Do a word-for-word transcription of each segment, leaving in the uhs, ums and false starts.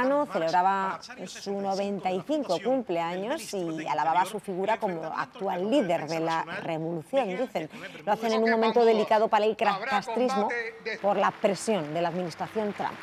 Serrano celebraba su noventa y cinco cumpleaños y alababa su figura como actual líder de la revolución, dicen. Lo hacen en un momento delicado para el castrismo por la presión de la administración Trump.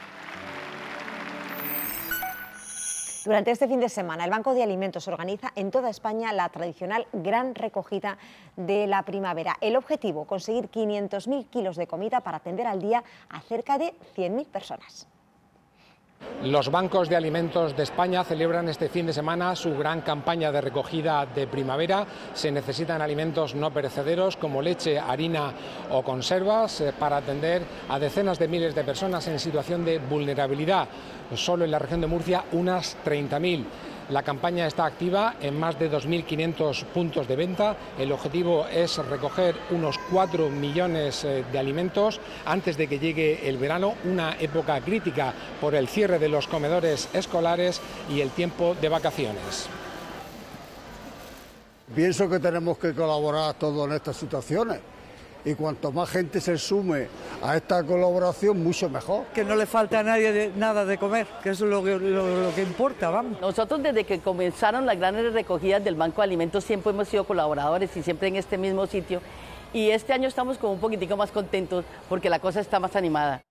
Durante este fin de semana, el Banco de Alimentos organiza en toda España la tradicional gran recogida de la primavera. El objetivo, conseguir quinientos mil kilos de comida para atender al día a cerca de cien mil personas. Los bancos de alimentos de España celebran este fin de semana su gran campaña de recogida de primavera. Se necesitan alimentos no perecederos como leche, harina o conservas para atender a decenas de miles de personas en situación de vulnerabilidad. Solo en la región de Murcia unas treinta mil. La campaña está activa en más de dos mil quinientos puntos de venta. El objetivo es recoger unos cuatro millones de alimentos antes de que llegue el verano, una época crítica por el cierre de los comedores escolares y el tiempo de vacaciones. Pienso que tenemos que colaborar todos en estas situaciones. Y cuanto más gente se sume a esta colaboración, mucho mejor. Que no le falte a nadie de, nada de comer, que eso es lo que, lo, lo que importa, vamos. Nosotros desde que comenzaron las grandes recogidas del Banco de Alimentos siempre hemos sido colaboradores y siempre en este mismo sitio. Y este año estamos como un poquitico más contentos porque la cosa está más animada.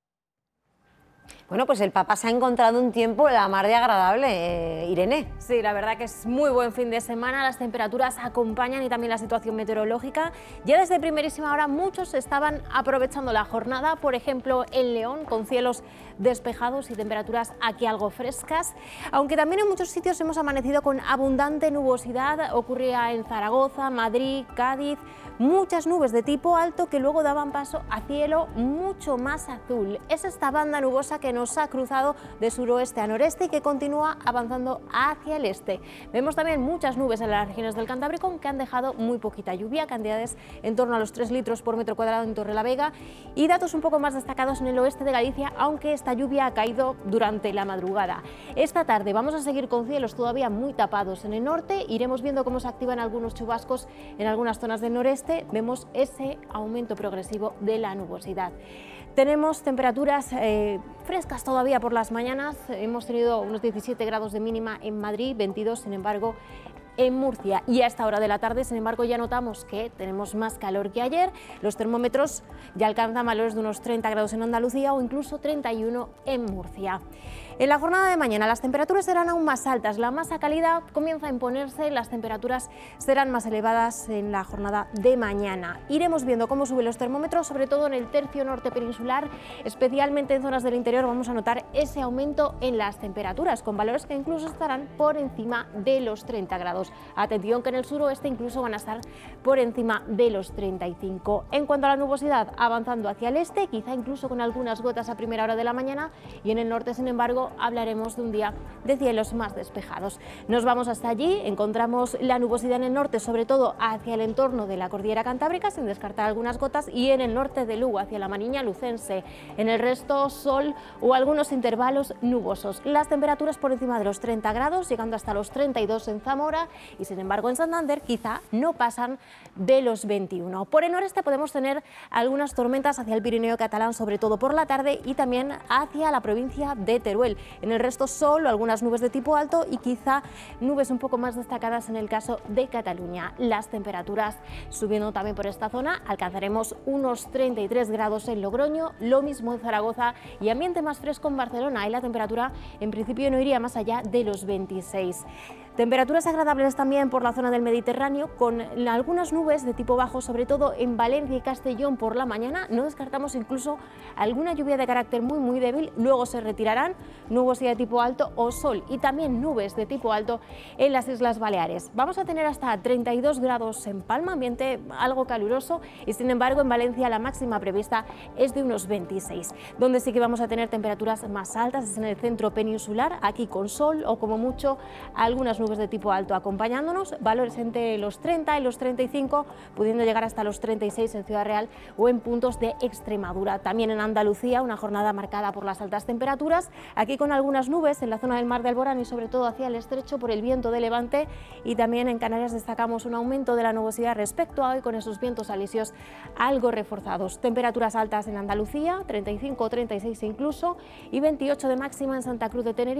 Bueno, pues el Papa se ha encontrado un tiempo la mar de agradable, eh, Irene. Sí, la verdad que es muy buen fin de semana, las temperaturas acompañan y también la situación meteorológica. Ya desde primerísima hora muchos estaban aprovechando la jornada, por ejemplo en León, con cielos despejados y temperaturas aquí algo frescas, aunque también en muchos sitios hemos amanecido con abundante nubosidad. Ocurría en Zaragoza, Madrid, Cádiz, muchas nubes de tipo alto que luego daban paso a cielo mucho más azul. Es esta banda nubosa que nos ha cruzado de suroeste a noreste y que continúa avanzando hacia el este. Vemos también muchas nubes en las regiones del Cantábrico que han dejado muy poquita lluvia, cantidades en torno a los tres litros por metro cuadrado en Torrelavega, y datos un poco más destacados en el oeste de Galicia, aunque esta lluvia ha caído durante la madrugada. Esta tarde vamos a seguir con cielos todavía muy tapados en el norte, iremos viendo cómo se activan algunos chubascos en algunas zonas del noreste, vemos ese aumento progresivo de la nubosidad. Tenemos temperaturas eh, frescas todavía por las mañanas, hemos tenido unos diecisiete grados de mínima en Madrid, veintidós sin embargo en Murcia, y a esta hora de la tarde sin embargo ya notamos que tenemos más calor que ayer. Los termómetros ya alcanzan valores de unos treinta grados en Andalucía o incluso treinta y uno en Murcia. En la jornada de mañana las temperaturas serán aún más altas, la masa cálida comienza a imponerse, las temperaturas serán más elevadas en la jornada de mañana. Iremos viendo cómo suben los termómetros, sobre todo en el tercio norte peninsular, especialmente en zonas del interior vamos a notar ese aumento en las temperaturas, con valores que incluso estarán por encima de los treinta grados. Atención que en el suroeste incluso van a estar por encima de los treinta y cinco. En cuanto a la nubosidad, avanzando hacia el este, quizá incluso con algunas gotas a primera hora de la mañana, y en el norte sin embargo hablaremos de un día de cielos más despejados. Nos vamos hasta allí, encontramos la nubosidad en el norte, sobre todo hacia el entorno de la cordillera cantábrica, sin descartar algunas gotas, y en el norte de Lugo, hacia la Mariña lucense. En el resto, sol o algunos intervalos nubosos. Las temperaturas por encima de los treinta grados, llegando hasta los treinta y dos en Zamora, y sin embargo en Santander quizá no pasan de los veintiuno. Por el noreste podemos tener algunas tormentas hacia el Pirineo catalán, sobre todo por la tarde, y también hacia la provincia de Teruel. En el resto sol o algunas nubes de tipo alto y quizá nubes un poco más destacadas en el caso de Cataluña. Las temperaturas subiendo también por esta zona, alcanzaremos unos treinta y tres grados en Logroño, lo mismo en Zaragoza, y ambiente más fresco en Barcelona, y la temperatura en principio no iría más allá de los veintiséis. Temperaturas agradables también por la zona del Mediterráneo, con algunas nubes de tipo bajo, sobre todo en Valencia y Castellón por la mañana. No descartamos incluso alguna lluvia de carácter muy muy débil, luego se retirarán, nubosidad de tipo alto o sol, y también nubes de tipo alto en las Islas Baleares. Vamos a tener hasta treinta y dos grados en Palma, ambiente algo caluroso, y sin embargo en Valencia la máxima prevista es de unos veintiséis. Donde sí que vamos a tener temperaturas más altas es en el centro peninsular, aquí con sol o como mucho algunas nubes de tipo alto acompañándonos, valores entre los treinta y los treinta y cinco, pudiendo llegar hasta los treinta y seis en Ciudad Real o en puntos de Extremadura. También en Andalucía una jornada marcada por las altas temperaturas, aquí con algunas nubes en la zona del Mar de Alborán y sobre todo hacia el estrecho por el viento de levante, y también en Canarias destacamos un aumento de la nubosidad respecto a hoy con esos vientos alisios algo reforzados. Temperaturas altas en Andalucía, treinta y cinco o treinta y seis incluso, y veintiocho de máxima en Santa Cruz de Tenerife.